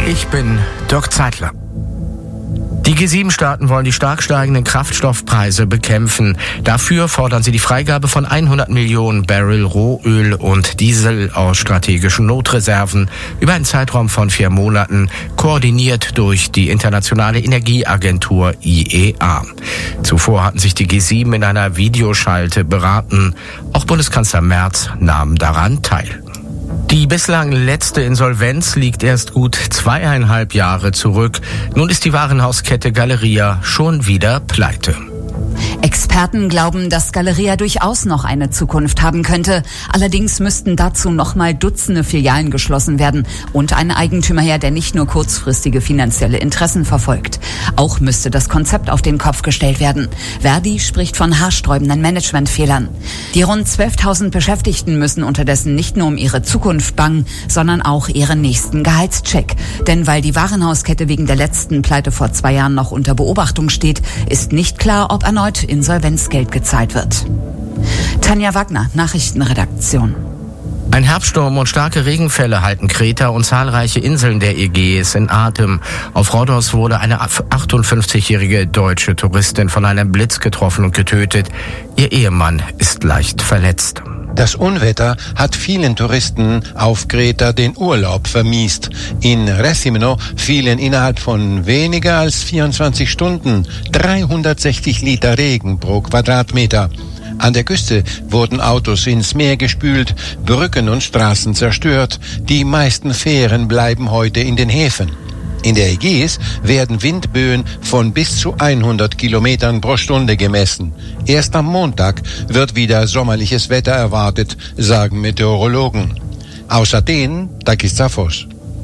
Ich bin Dirk Zeitler. Die G7-Staaten wollen die stark steigenden Kraftstoffpreise bekämpfen. Dafür fordern sie die Freigabe von 100 Millionen Barrel Rohöl und Diesel aus strategischen Notreserven über einen Zeitraum von 4 Monaten, koordiniert durch die Internationale Energieagentur IEA. Zuvor hatten sich die G7 in einer Videoschalte beraten. Auch Bundeskanzler Merz nahm daran teil. Die bislang letzte Insolvenz liegt erst gut 2,5 Jahre zurück. Nun ist die Warenhauskette Galeria schon wieder pleite. Experten glauben, dass Galeria durchaus noch eine Zukunft haben könnte. Allerdings müssten dazu nochmal Dutzende Filialen geschlossen werden und ein Eigentümer her, der nicht nur kurzfristige finanzielle Interessen verfolgt. Auch müsste das Konzept auf den Kopf gestellt werden. Verdi spricht von haarsträubenden Managementfehlern. Die rund 12.000 Beschäftigten müssen unterdessen nicht nur um ihre Zukunft bangen, sondern auch ihren nächsten Gehaltscheck. Denn weil die Warenhauskette wegen der letzten Pleite vor 2 Jahren noch unter Beobachtung steht, ist nicht klar, ob erneut Insolvenzgeld gezahlt wird. Tanja Wagner, Nachrichtenredaktion. Ein Herbststurm und starke Regenfälle halten Kreta und zahlreiche Inseln der Ägäis in Atem. Auf Rhodos wurde eine 58-jährige deutsche Touristin von einem Blitz getroffen und getötet. Ihr Ehemann ist leicht verletzt. Das Unwetter hat vielen Touristen auf Kreta den Urlaub vermiest. In Rethymno fielen innerhalb von weniger als 24 Stunden 360 Liter Regen pro Quadratmeter. An der Küste wurden Autos ins Meer gespült, Brücken und Straßen zerstört. Die meisten Fähren bleiben heute in den Häfen. In der Ägäis werden Windböen von bis zu 100 Kilometern pro Stunde gemessen. Erst am Montag wird wieder sommerliches Wetter erwartet, sagen Meteorologen. Aus Athen, Takis Zaphos.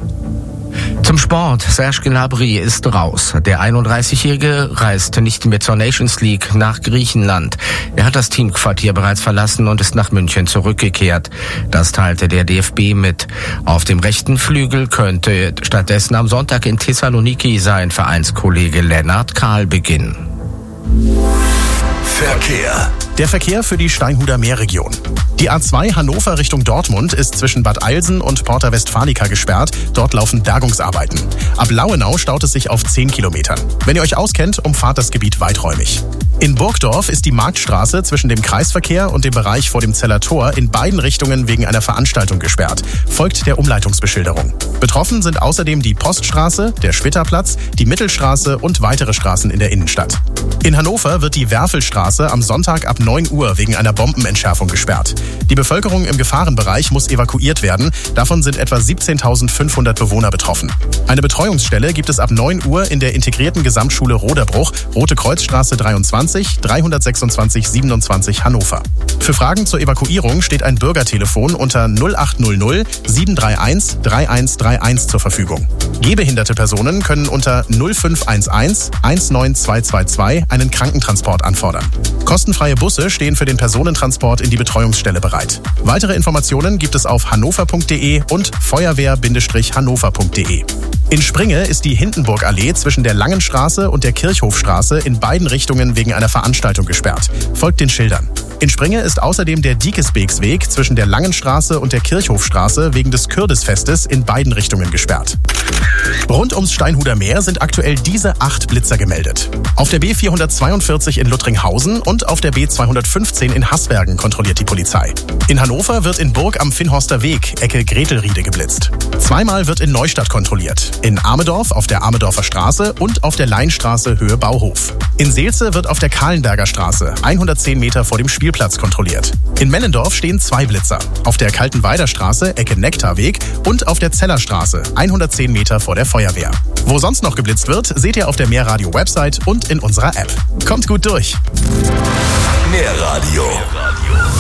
Zum Sport. Serge Gnabry ist raus. Der 31-Jährige reist nicht mehr zur Nations League nach Griechenland. Er hat das Teamquartier bereits verlassen und ist nach München zurückgekehrt. Das teilte der DFB mit. Auf dem rechten Flügel könnte stattdessen am Sonntag in Thessaloniki sein Vereinskollege Lennart Kahl beginnen. Verkehr. Der Verkehr für die Steinhuder Meerregion. Die A2 Hannover Richtung Dortmund ist zwischen Bad Eilsen und Porta Westfalica gesperrt. Dort laufen Bergungsarbeiten. Ab Lauenau staut es sich auf 10 Kilometern. Wenn ihr euch auskennt, umfahrt das Gebiet weiträumig. In Burgdorf ist die Marktstraße zwischen dem Kreisverkehr und dem Bereich vor dem Zeller Tor in beiden Richtungen wegen einer Veranstaltung gesperrt. Folgt der Umleitungsbeschilderung. Betroffen sind außerdem die Poststraße, der Spitterplatz, die Mittelstraße und weitere Straßen in der Innenstadt. In Hannover wird die Werfelstraße am Sonntag ab 9 Uhr wegen einer Bombenentschärfung gesperrt. Die Bevölkerung im Gefahrenbereich muss evakuiert werden. Davon sind etwa 17.500 Bewohner betroffen. Eine Betreuungsstelle gibt es ab 9 Uhr in der integrierten Gesamtschule Roderbruch, Rote Kreuzstraße 23, 326 27 Hannover. Für Fragen zur Evakuierung steht ein Bürgertelefon unter 0800 731 3131 zur Verfügung. Gehbehinderte Personen können unter 0511 19222 einen Krankentransport anfordern. Kostenfreie Busse stehen für den Personentransport in die Betreuungsstelle bereit. Weitere Informationen gibt es auf hannover.de und feuerwehr-hannover.de. In Springe ist die Hindenburgallee zwischen der Langenstraße und der Kirchhofstraße in beiden Richtungen wegen einer Veranstaltung gesperrt. Folgt den Schildern. In Springe ist außerdem der Diekesbeeksweg zwischen der Langenstraße und der Kirchhofstraße wegen des Kürdisfestes in beiden Richtungen gesperrt. Rund ums Steinhuder Meer sind aktuell diese 8 Blitzer gemeldet. Auf der B442 in Luttringhausen und auf der B215 in Haßbergen kontrolliert die Polizei. In Hannover wird in Burg am Finnhorster Weg, Ecke Gretelriede, geblitzt. Zweimal wird in Neustadt kontrolliert. In Amedorf auf der Amedorfer Straße und auf der Leinstraße Höhe Bauhof. In Seelze wird auf der Kahlenberger Straße 110 Meter vor dem Spielplatz kontrolliert. In Mellendorf stehen 2 Blitzer. Auf der Kaltenweider Straße, Ecke Nektarweg und auf der Zellerstraße 110 Meter vor der Feuerwehr. Wo sonst noch geblitzt wird, seht ihr auf der Meerradio-Website und in unserer App. Kommt gut durch! Meerradio.